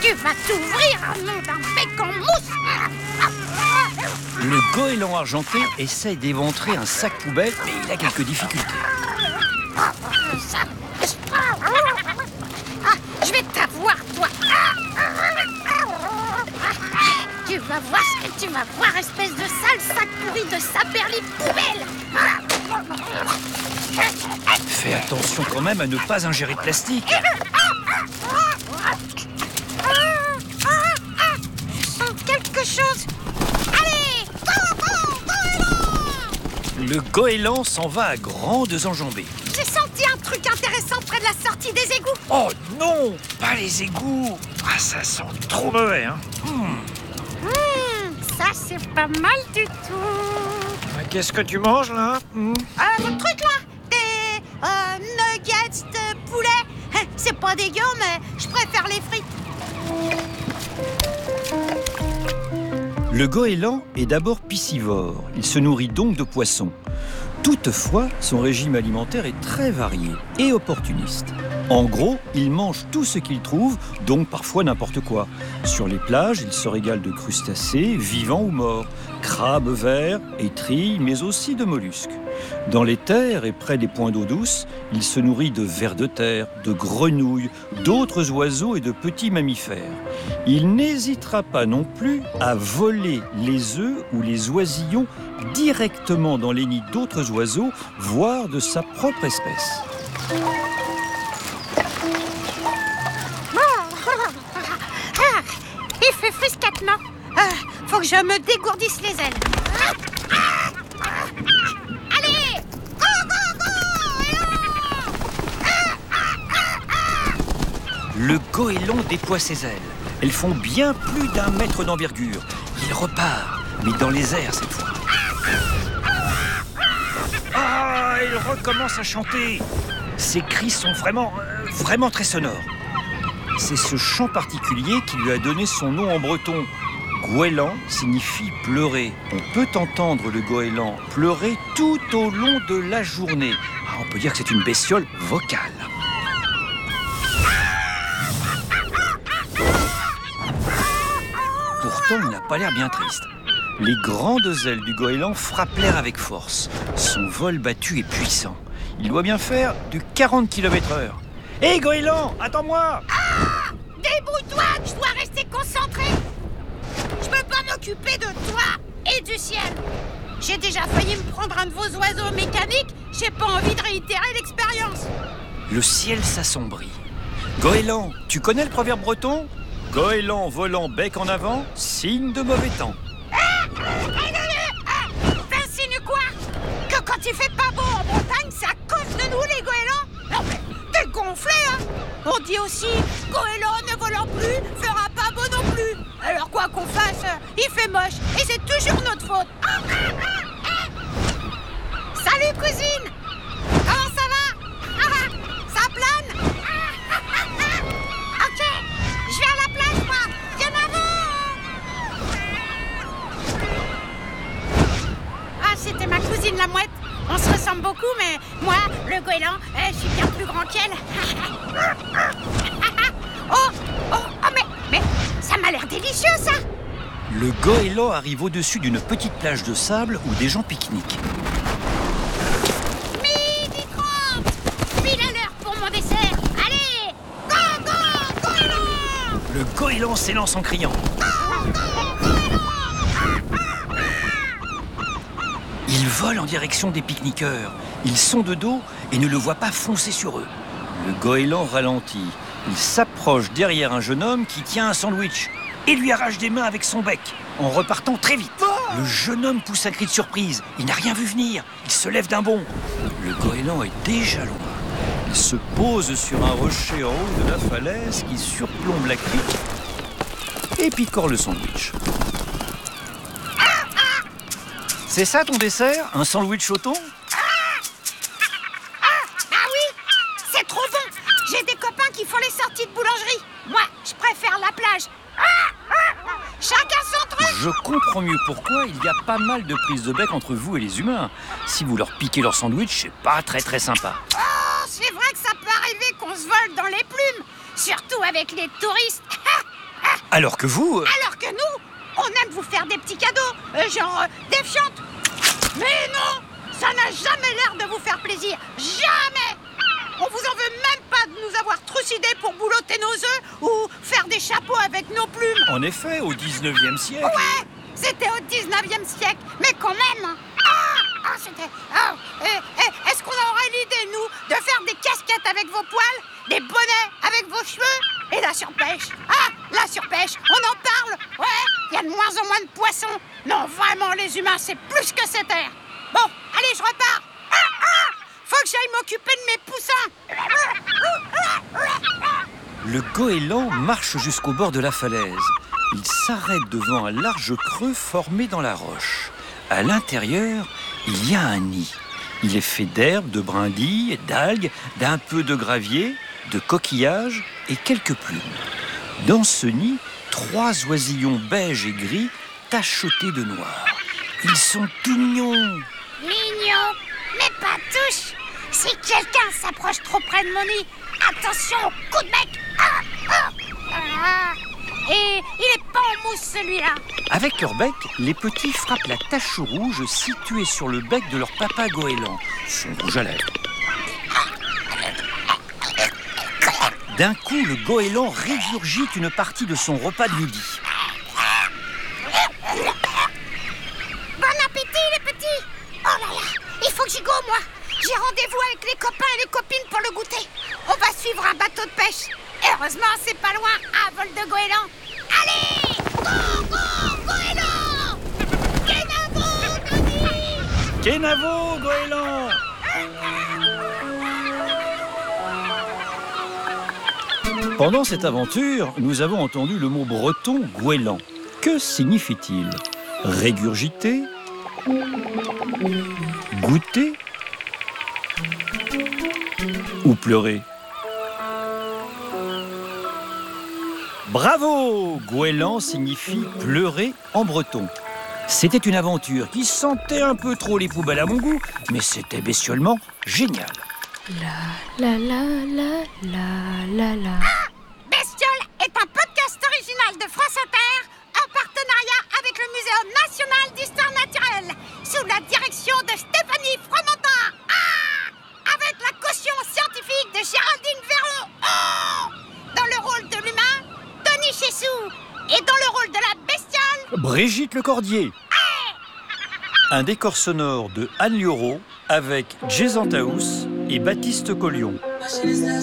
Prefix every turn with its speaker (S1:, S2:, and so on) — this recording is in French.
S1: Tu vas t'ouvrir un nom d'un bec en mousse.
S2: Le goéland argenté essaye d'éventrer un sac poubelle, mais il a quelques difficultés.
S1: Je vais t'avoir, toi. Tu vas voir ce que tu vas voir, espèce de sale sac pourri de saperli poubelle.
S2: Fais attention quand même à ne pas ingérer de plastique.
S1: Je sens quelque chose. Allez,
S2: Le goéland s'en va à grandes enjambées.
S1: j'ai senti un truc intéressant près de la sortie des égouts.
S2: Oh non, pas les égouts. Ah, ça sent trop mauvais, hein.
S1: Ça, c'est pas mal du tout.
S2: Qu'est-ce que tu manges, là?
S1: Votre truc, là, des nuggets de poulet. C'est pas dégueu, mais je préfère les frites.
S2: Le goéland est d'abord piscivore. Il se nourrit donc de poissons. Toutefois, son régime alimentaire est très varié et opportuniste. En gros, il mange tout ce qu'il trouve, donc parfois n'importe quoi. Sur les plages, il se régale de crustacés, vivants ou morts, crabes verts, étrilles, mais aussi de mollusques. Dans les terres et près des points d'eau douce, il se nourrit de vers de terre, de grenouilles, d'autres oiseaux et de petits mammifères. Il n'hésitera pas non plus à voler les œufs ou les oisillons directement dans les nids d'autres oiseaux, voire de sa propre espèce.
S1: Il fait friscatement. Faut que je me dégourdisse les ailes. Allez, go, go, go.
S2: Le goéland déploie ses ailes. Elles font bien plus d'1 mètre d'envergure. Il repart, mais dans les airs cette fois. Ah, il recommence à chanter. Ses cris sont vraiment très sonores. C'est ce chant particulier qui lui a donné son nom en breton. Goéland signifie pleurer. On peut entendre le goéland pleurer tout au long de la journée. On peut dire que c'est une bestiole vocale. Pourtant, il n'a pas l'air bien triste. Les grandes ailes du goéland frappent l'air avec force. Son vol battu est puissant. Il doit bien faire de 40 km/h. Hé, goéland, attends-moi!
S1: Débrouille-toi, je dois rester concentré. Je peux pas m'occuper de toi et du ciel. J'ai déjà failli me prendre un de vos oiseaux mécaniques. J'ai pas envie de réitérer l'expérience.
S2: Le ciel s'assombrit. Goéland, tu connais le proverbe breton? Goéland volant bec en avant, signe de mauvais temps.
S1: T'insinues quoi? Que quand il fait pas beau en Bretagne, c'est à cause de nous les goélands? Non mais t'es gonflé, hein? On dit aussi goéland ne volant plus fera pas beau non plus. Alors quoi qu'on fasse, il fait moche et c'est toujours notre faute. Salut cousine. Comment ça va? Ça plane? Ok, je vais à la plage moi. Viens avant. Ah, c'était ma cousine la mouette. On se ressemble beaucoup, mais moi, le goéland, je suis bien plus grand qu'elle. Oh, mais ça m'a l'air délicieux, ça.
S2: Le goéland arrive au-dessus d'une petite plage de sable où des gens pique-niquent.
S1: 12h30. Pile à l'heure pour mon dessert. Allez, go, go, goéland.
S2: Le goéland s'élance en criant. Il vole en direction des pique-niqueurs. Ils sont de dos et ne le voient pas foncer sur eux. Le goéland ralentit. Il s'approche derrière un jeune homme qui tient un sandwich et lui arrache des mains avec son bec, en repartant très vite. Le jeune homme pousse un cri de surprise. Il n'a rien vu venir. Il se lève d'un bond. Le goéland est déjà loin. Il se pose sur un rocher en haut de la falaise qui surplombe la crique et picore le sandwich. C'est ça ton dessert? Un sandwich au thon?
S1: Ah oui, c'est trop bon. J'ai des copains qui font les sorties de boulangerie. Moi, je préfère la plage. Chacun son truc.
S2: Je comprends mieux pourquoi il y a pas mal de prises de bec entre vous et les humains. Si vous leur piquez leur sandwich, c'est pas très sympa.
S1: Oh, c'est vrai que ça peut arriver qu'on se vole dans les plumes. Surtout avec les touristes.
S2: Alors que vous...
S1: Alors que nous, on aime vous faire des petits cadeaux, genre des fientes. Mais non, ça n'a jamais l'air de vous faire plaisir. Jamais. On vous en veut même pas de nous avoir trucidés pour boulotter nos œufs ou faire des chapeaux avec nos plumes.
S2: En effet, au 19e siècle...
S1: Ouais, c'était au 19e siècle, mais quand même. Est-ce qu'on aurait l'idée, nous, de faire des casquettes avec vos poils, des bonnets avec vos cheveux et la surpêche? Ah, la surpêche, on en parle. Ouais, il y a de moins en moins de poissons. Non, vraiment, les humains, c'est plus que cette terre. Bon, allez, je repars. Faut que j'aille m'occuper de mes poussins.
S2: Le goéland marche jusqu'au bord de la falaise. Il s'arrête devant un large creux formé dans la roche. À l'intérieur, il y a un nid. Il est fait d'herbes, de brindilles, d'algues, d'un peu de gravier, de coquillages et quelques plumes. Dans ce nid, 3 oisillons beige et gris tachetés de noir. Ils sont tout mignons.
S1: Mignon, mais pas tous. Si quelqu'un s'approche trop près de mon nid, attention au coup de bec. Et il est pas en mousse celui-là.
S2: Avec leur bec, les petits frappent la tache rouge située sur le bec de leur papa goéland, son rouge à lèvres. D'un coup, le goéland régurgite une partie de son repas de midi.
S1: Bon appétit les petits. Oh là là, il faut que j'y go moi. J'ai rendez-vous avec les copains et les copines pour le goûter. On va suivre un bateau de pêche. Heureusement, c'est pas loin, à vol de goéland. Allez, go, go, goéland. Kenavo, Nani.
S2: Kenavo, goéland! Pendant cette aventure, nous avons entendu le mot breton goéland. Que signifie-t-il? Régurgiter? Goûter? Ou pleurer? Bravo! Goéland signifie pleurer en breton. C'était une aventure qui sentait un peu trop les poubelles à mon goût, mais c'était bestiolement génial.
S3: La la la la la la.
S1: Bestiole est un podcast original de France Inter en partenariat avec le Muséum national d'histoire naturelle sous la direction de Stéphanie Fromentin. Avec la caution scientifique de Géraldine Véron. Dans le rôle de l'humain, Tony Chessou. Et dans le rôle de la bestiole,
S2: Brigitte Lecordier. Un décor sonore de Anne Lioro avec Jason Taous et Baptiste Collion.